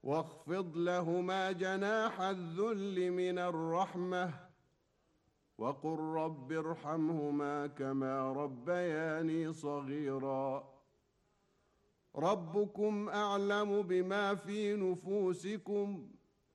واخفض لهما جناح الذل من الرحمة وقل رب ارحمهما كما ربياني صغيرا. ربكم أعلم بما في نفوسكم